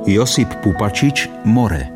Josip Pupačič, More.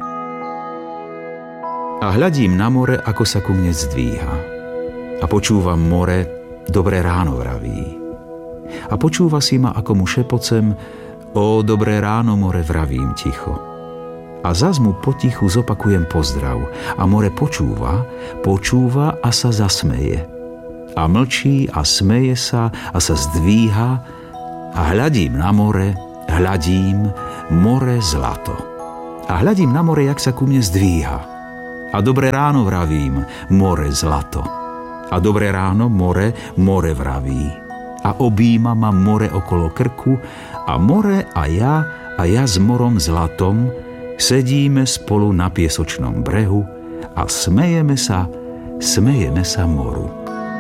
A hľadím na more, ako sa ku mne zdvíha. A počúvam more, dobré ráno vraví. A počúva si ma, ako mu šepocem, o, dobré ráno, more, vravím ticho. A zas mu potichu zopakujem pozdrav. A more počúva a sa zasmeje. A mlčí a smeje sa a sa zdvíha a hľadím na more, more zlato. A hľadím na more, jak sa ku mne zdvíha. A dobré ráno vravím, more zlato. A dobré ráno, more vraví. A objíma ma more okolo krku a more a ja s morom zlatom sedíme spolu na piesočnom brehu a smejeme sa moru.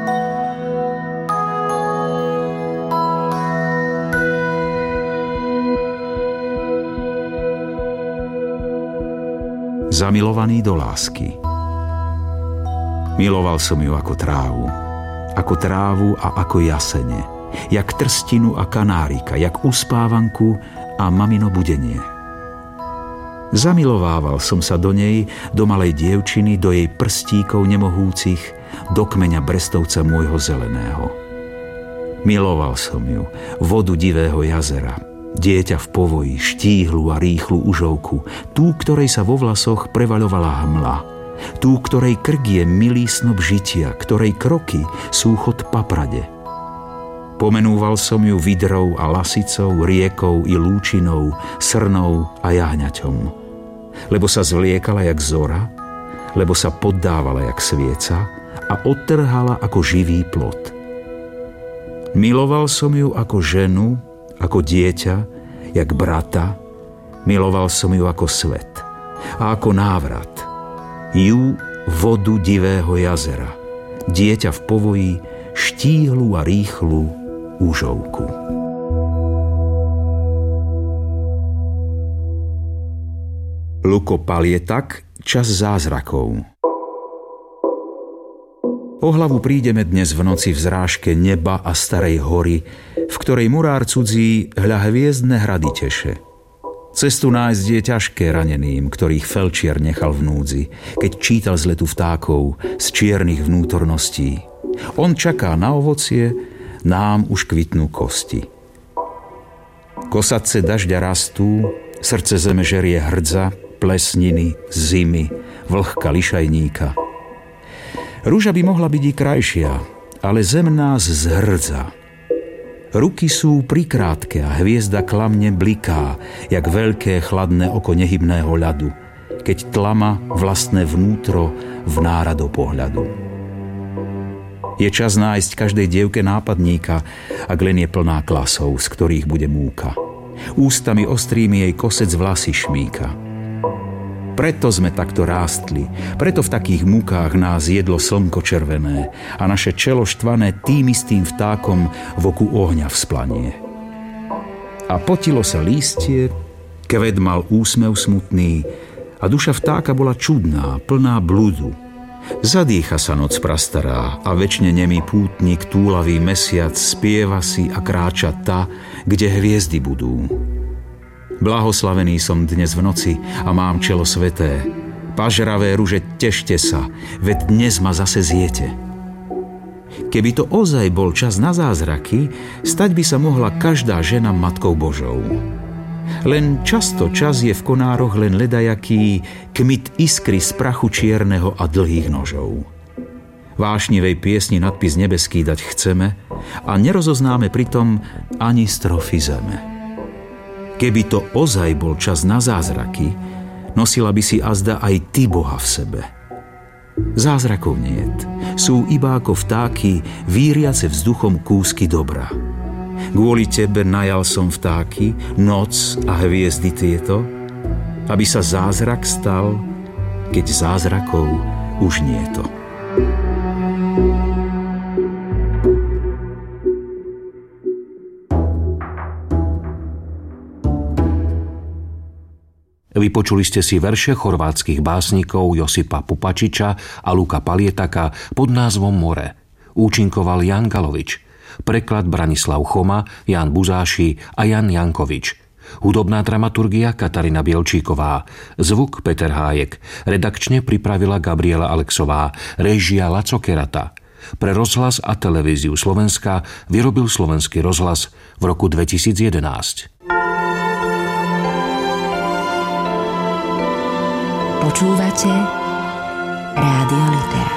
Zamilovaný do lásky. Miloval som ju ako trávu a ako jasene, jak trstinu a kanárika, jak uspávanku a mamino budenie. Zamilovával som sa do nej, do malej dievčiny, do jej prstíkov nemohúcich, do kmeňa brestovca môjho zeleného. Miloval som ju, vodu divého jazera, dieťa v povoji, štíhlu a rýchlu užovku, tú, ktorej sa vo vlasoch prevaľovala hmla, tú, ktorej krk je milý snob žitia, ktorej kroky sú chod paprade. Pomenúval som ju vidrou a lasicou, riekou i lúčinou, srnou a jahňaťom. Lebo sa zvliekala jak zora, lebo sa poddávala jak svieca a odtrhala ako živý plod. Miloval som ju ako ženu, ako dieťa, jak brata, miloval som ju ako svet a ako návrat. Ju, vodu divého jazera, dieťa v povoji, štíhlu a rýchlu úžovku. Luko Palietak, Čas zázrakov. O hlavu prídeme dnes v noci v zrážke neba a starej hory, v ktorej murár cudzí hľa hviezdne hrady teše. Cestu nájsť je ťažké raneným, ktorých felčiar nechal v núdzi, keď čítal z letu vtákov z čiernych vnútorností. On čaká na ovocie, nám už kvitnú kosti. Kosatce dažďa rastú, srdce zeme žerie hrdza, plesniny, zimy, vlhka lišajníka. Rúža by mohla byť i krajšia, ale zem nás zhrdza. Ruky sú prikrátke a hviezda klamne bliká, jak veľké chladné oko nehybného ľadu, keď tlama vlastné vnútro vnára do pohľadu. Je čas nájsť každej dievke nápadníka, ak len je plná klasov, z ktorých bude múka. Ústami ostrými jej kosec vlasy šmíka. Preto sme takto rástli, preto v takých múkách nás jedlo slnko červené a naše čelo štvané tým istým vtákom v oku ohňa vzplanie. A potilo sa lístie, kvet mal úsmev smutný a duša vtáka bola čudná, plná bludu. Zadýcha sa noc prastará a večne nemý pútnik, túlavý mesiac spieva si a kráča tá, kde hviezdy budú. Blahoslavený som dnes v noci a mám čelo sveté. Pažravé ruže, tešte sa, veď dnes ma zase zjete. Keby to ozaj bol čas na zázraky, stať by sa mohla každá žena Matkou Božou. Len často čas je v konároch len ledajaký kmit iskry z prachu čierneho a dlhých nožov. Vášnivej piesni nadpis nebeský dať chceme a nerozoznáme pritom ani strofy zeme. Keby to ozaj bol čas na zázraky, nosila by si azda aj ty Boha v sebe. Zázrakov niet, sú iba ako vtáky, víriace vzduchom kúsky dobra. Kvôli tebe najal som vtáky, noc a hviezdy tieto, aby sa zázrak stal, keď zázrakov už nieto. Vypočuli ste si verše chorvátskych básnikov Josipa Pupačiča a Luka Palietaka pod názvom More. Účinkoval Jan Galovič. Preklad Branislav Choma, Jan Buzáši a Jan Jankovič. Hudobná dramaturgia Katarína Bielčíková, zvuk Peter Hájek, redakčne pripravila Gabriela Alexová, réžia Laco Kerata. Pre rozhlas a televíziu Slovenska vyrobil Slovenský rozhlas v roku 2011. Počúvate Rádio Litera.